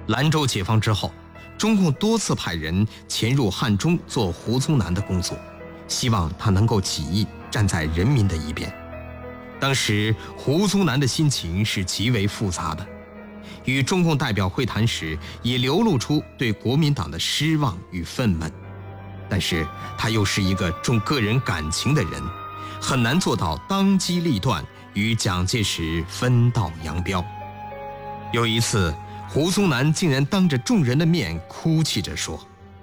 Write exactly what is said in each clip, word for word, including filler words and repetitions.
兰州解放之后，中共多次派人潜入汉中做胡宗南的工作，希望他能够起义，站在人民的一边。当时胡宗南的心情是极为复杂的，与中共代表会谈时也流露出对国民党的失望与愤懑，但是他又是一个重个人感情的人，很难做到当机立断与蒋介石分道扬镳。有一次，胡宗南竟然当着众人的面哭泣着说：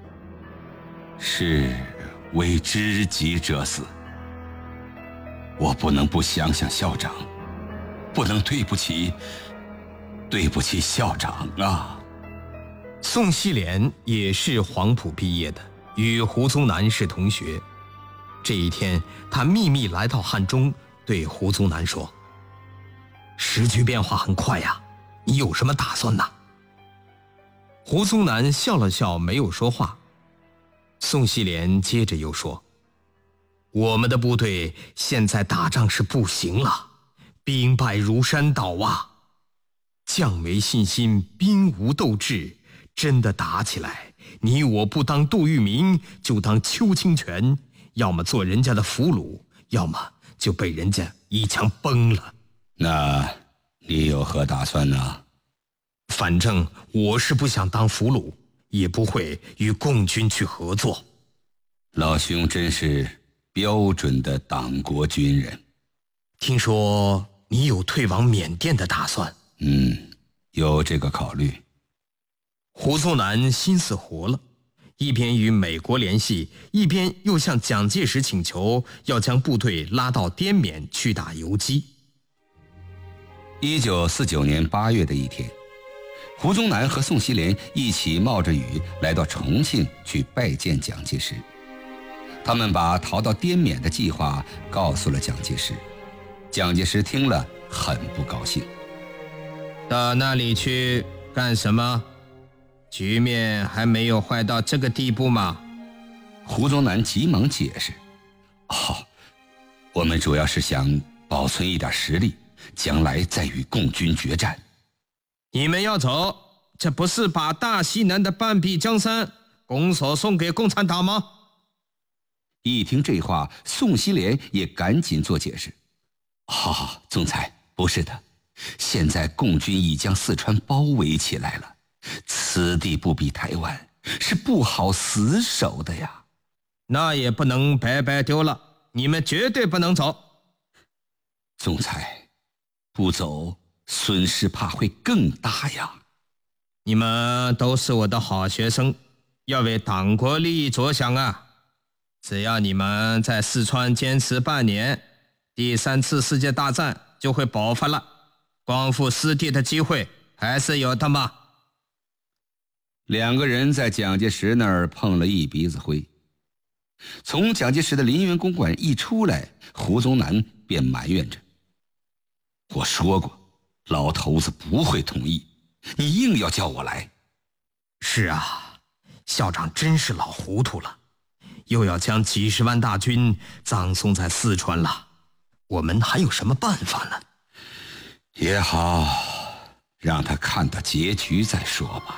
是为知己者死，我不能不想想校长，不能对不起对不起校长啊。 宋希濂也是黄埔毕业的，与胡宗南是同学。这一天，他秘密来到汉中，对胡宗南说：时局变化很快呀，你有什么打算呢？胡宗南笑了笑，没有说话。宋希濂接着又说：我们的部队现在打仗是不行了，兵败如山倒啊，将没信心，兵无斗志，真的打起来，你我不当杜聿明就当邱清泉，要么做人家的俘虏，要么就被人家一枪崩了。 那你有何打算呢？ 反正我是不想当俘虏，也不会与共军去合作。 老兄真是标准的党国军人。 听说你有退往缅甸的打算？ 嗯，有这个考虑。 胡宗南心思活了，一边与美国联系，一边又向蒋介石请求要将部队拉到滇缅去打游击。 一九四九年八月的一天，胡宗南和宋希濂一起冒着雨来到重庆去拜见蒋介石。他们把逃到滇缅的计划告诉了蒋介石。蒋介石听了很不高兴。 到那里去干什么？局面还没有坏到这个地步吗？ 胡宗南急忙解释：哦，我们主要是想保存一点实力，将来再与共军决战。 你们要走，这不是把大西南的半壁江山拱手送给共产党吗？ 一听这话，宋希濂也赶紧做解释：哦，总裁，不是的，现在共军已将四川包围起来了，此地不比台湾，是不好死守的呀。 那也不能白白丢了，你们绝对不能走。 总裁，不走损失怕会更大呀。 你们都是我的好学生，要为党国利益着想啊。只要你们在四川坚持半年，第三次世界大战就会爆发了，光复失地的机会还是有的嘛。 两个人在蒋介石那儿碰了一鼻子灰。从蒋介石的林园公馆一出来，胡宗南便埋怨着：我说过，老头子不会同意，你硬要叫我来。 是啊，校长真是老糊涂了，又要将几十万大军葬送在四川了，我们还有什么办法呢？ 也好，让他看到结局再说吧。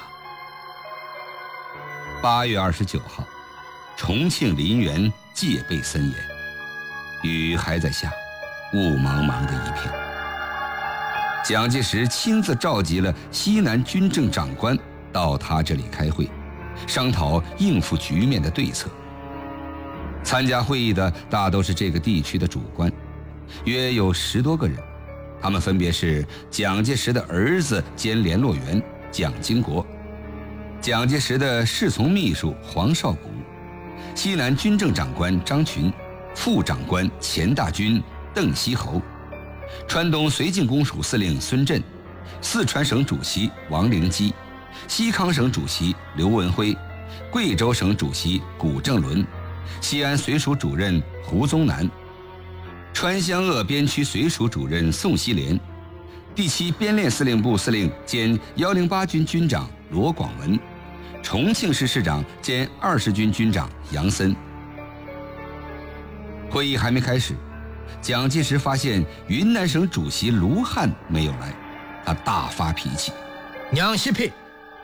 八月二十九号，重庆林园戒备森严，雨还在下，雾茫茫的一片。蒋介石亲自召集了西南军政长官到他这里开会，商讨应付局面的对策。参加会议的大都是这个地区的主官，约有十多个人，他们分别是蒋介石的儿子兼联络员蒋经国，蒋介石的侍从秘书黄绍谷，西南军政长官张群，副长官钱大军邓锡侯，川东绥靖公署司令孙震，四川省主席王灵基，西康省主席刘文辉，贵州省主席谷正伦，西安绥署主任胡宗南，川湘鄂边区绥署主任宋希濂，第七编练司令部司令兼一零八军军长罗广文，重庆市市长兼二十军军长杨森。会议还没开始，蒋介石发现云南省主席卢汉没有来，他大发脾气： 娘西屁！